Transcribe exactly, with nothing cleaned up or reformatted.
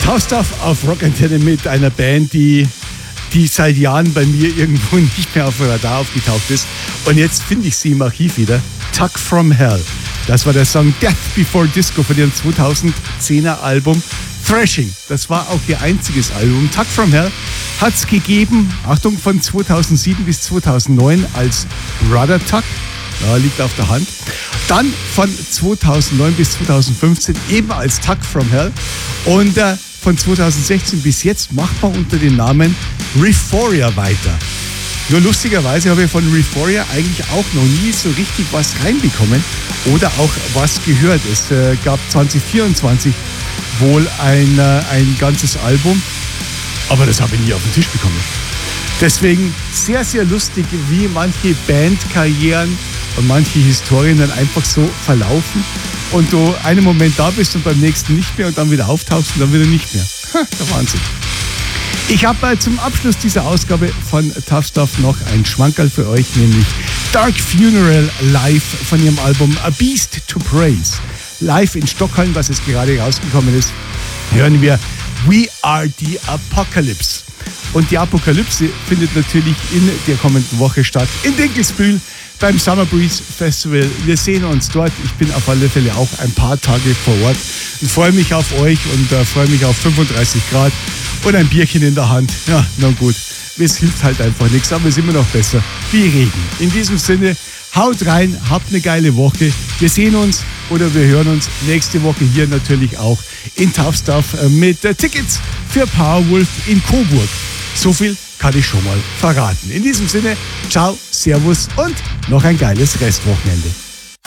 Tough Stuff auf Rockantenne mit einer Band, die, die seit Jahren bei mir irgendwo nicht mehr auf dem Radar aufgetaucht ist. Und jetzt finde ich sie im Archiv wieder. Tuck from Hell. Das war der Song Death Before Disco von ihrem zweitausendzehner Album Thrashing. Das war auch ihr einziges Album. Tuck from Hell hat es gegeben, Achtung, von zweitausendsieben bis zweitausendneun als Brother Tuck. Ja, liegt auf der Hand. Dann von zweitausendneun bis zweitausendfünfzehn eben als Tuck from Hell. Und äh, von zweitausendsechzehn bis jetzt macht man unter dem Namen Reforia weiter. Nur lustigerweise habe ich von Reforia eigentlich auch noch nie so richtig was reinbekommen oder auch was gehört. Es äh, gab zwanzig vierundzwanzig wohl ein, äh, ein ganzes Album, aber das habe ich nie auf den Tisch bekommen. Deswegen sehr, sehr lustig, wie manche Bandkarrieren und manche Historien dann einfach so verlaufen und du einen Moment da bist und beim nächsten nicht mehr und dann wieder auftauchst und dann wieder nicht mehr. Ha, der Wahnsinn. Ich habe äh, zum Abschluss dieser Ausgabe von Tough Stuff noch ein Schmankerl für euch, nämlich Dark Funeral live von ihrem Album A Beast to Praise. Live in Stockholm, was jetzt gerade rausgekommen ist, hören wir We Are the Apocalypse. Und die Apokalypse findet natürlich in der kommenden Woche statt in Dinkelsbühl beim Summer Breeze Festival. Wir sehen uns dort. Ich bin auf alle Fälle auch ein paar Tage vor Ort und freue mich auf euch und äh, freue mich auf fünfunddreißig Grad und ein Bierchen in der Hand. Ja, na gut, es hilft halt einfach nichts, aber es ist immer noch besser wie Regen. In diesem Sinne, haut rein, habt eine geile Woche. Wir sehen uns oder wir hören uns nächste Woche hier natürlich auch in Tough Stuff mit äh, Tickets für Powerwolf in Coburg. So viel kann ich schon mal verraten. In diesem Sinne, ciao, servus und noch ein geiles Restwochenende.